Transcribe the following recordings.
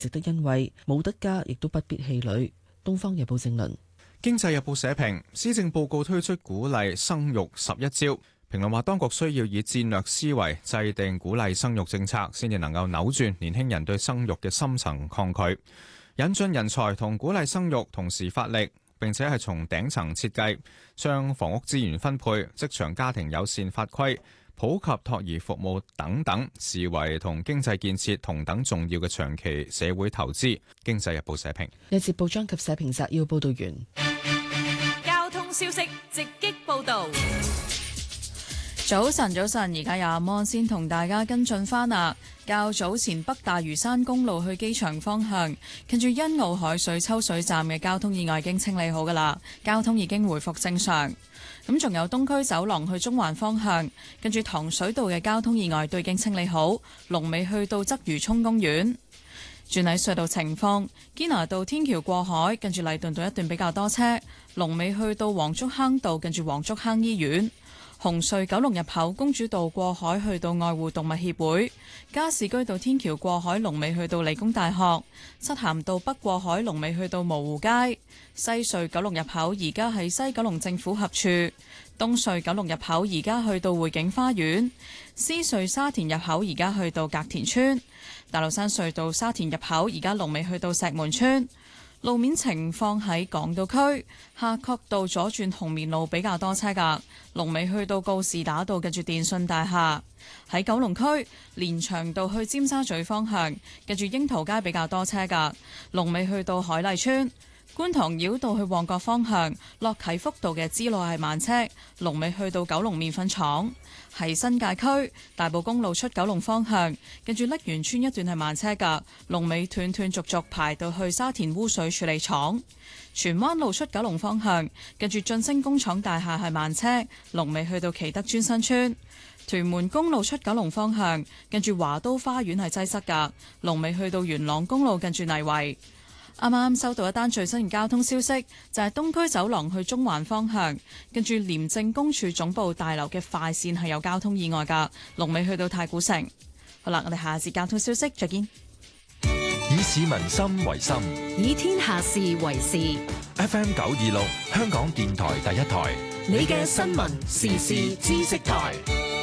值得欣慰，冇得加亦都不必氣餒。東方日報正論。 經濟日報社評，施政報告推出鼓勵生育11招。評論話，當局需要以戰略思維制定鼓勵生育政策，先至能夠扭轉年輕人對生育嘅深層抗拒。引進人才同鼓勵生育同時發力，並且係從頂層設計，將房屋資源分配、職場家庭友善法規、普及託兒服務等等視為同經濟建設同等重要嘅長期社會投資。經濟日報社評。 呢節報章及社評摘要報道完。 交通消息直擊報道。 早晨，而家有阿摩先同大家跟進翻啦。較早前北大嶼山公路去機場方向，近住欣澳海水抽水站嘅交通意外已經清理好噶啦，交通已經回復正常。咁仲有東區走廊去中環方向，近住糖水道嘅交通意外都已經清理好，龍尾去到鰂魚涌公園。轉喺隧道情況，堅拿道天橋過海，近住禮頓道一段比較多車，龍尾去到黃竹坑道，近住黃竹坑醫院。紅隧九龍入口公主道過海去到愛護動物協會，加士居道天橋過海龍尾去到理工大學，漆咸道北過海龍尾去到蕪湖街，西隧九龍入口而家喺西九龍政府合署，東隧九龍入口而家去到匯景花園，獅隧沙田入口而家去到隔田村，大老山隧道沙田入口而家龍尾去到石門村。路面情況喺港島區夏慤道左轉紅棉路比較多車㗎，龍尾去到告士打道近住電訊大廈。喺九龍區連翔道去尖沙咀方向，近住櫻桃街比較多車㗎，龍尾去到海麗村。觀塘繞道去旺角方向，落啟福道嘅支路係慢車，龍尾去到九龍麵粉廠。喺新界區大埔公路出九龍方向，跟住瀝源村一段係慢車㗎，龍尾斷斷續續排到去沙田污水處理廠。荃灣路出九龍方向，跟住晉升工廠大廈係慢車，龍尾去到祈德尊新村。屯門公路出九龍方向，跟住華都花園係擠塞㗎，龍尾去到元朗公路近住泥圍。啱啱收到一單最新嘅交通消息，就係東區走廊去中環方向，跟住廉政公署總部大樓嘅快線係有交通意外㗎，龍尾去到太古城。好啦，我哋下節交通消息再見。 以市民心為心， 以天下事為事。 FM 926香港電台第一台， 你嘅新聞時事知識台。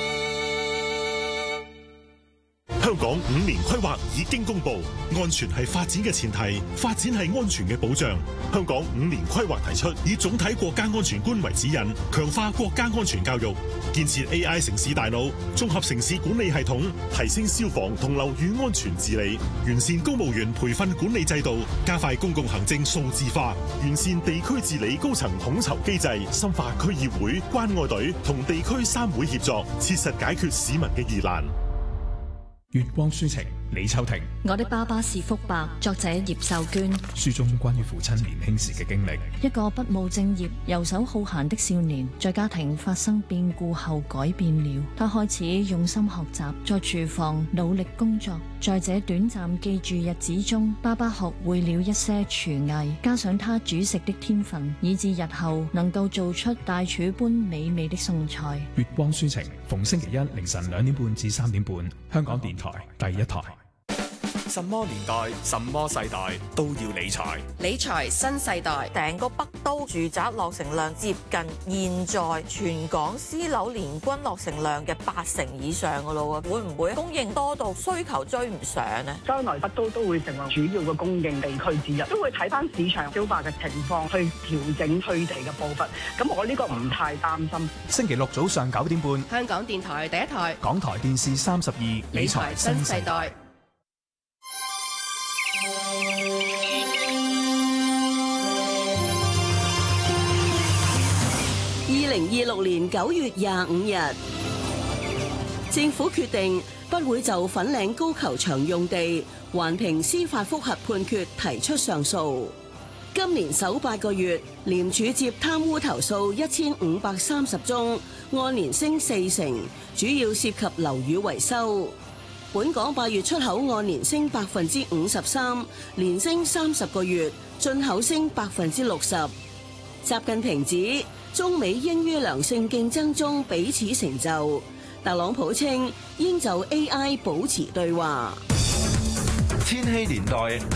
香港5年規劃已經公布，安全係發展嘅前提，發展係安全嘅保障。香港5年規劃提出，以總體國家安全觀為指引，強化國家安全教育，建設 AI 城市大腦，綜合城市管理系統，提升消防同樓宇安全治理，完善公務員培訓管理制度，加快公共行政數字化，完善地區治理高層統籌機制，深化區議會、關愛隊同地區3會協作，切實解決市民嘅疑難。 月光書情，李秋婷。 我的爸爸是福伯，作者葉秀娟。 書中關於父親年輕時嘅經歷。 一個不務正業、遊手好閒的少年，在家庭發生變故後改變了。他開始用心學習，在廚房努力工作。在這短暫記住日子中，爸爸學會了一些廚藝，加上他煮食的天分，以致日後能夠做出大廚般美味的餸菜。 月光書情，逢星期一凌晨2點半至3點半，香港電台第一台。 什麼年代、什麼世代都要理財。 理財新世代，成個北都住宅落成量接近現在全港私樓年均落成量嘅80%以上噶咯喎，會唔會供應多到需求追唔上呢？ 將來北都會成為主要嘅供應地區之一，都會睇翻市場消化嘅情況去調整推地嘅步伐。咁我呢個唔太擔心。 星期六早上9點半， 香港電台第一台， 港台電視32，理財新世代。 2026年9月25日，政府決定不會就粉嶺高球場用地環評司法覆核判決提出上訴。今年首8個月，廉署接貪污投訴1530宗，按年升4成，主要涉及樓宇維修。本港8月出口按年升53%，連升30個月，進口升60%。習近平指中美應於良性競爭中彼此成就。特朗普稱應就 AI 保持對話。 千禧年代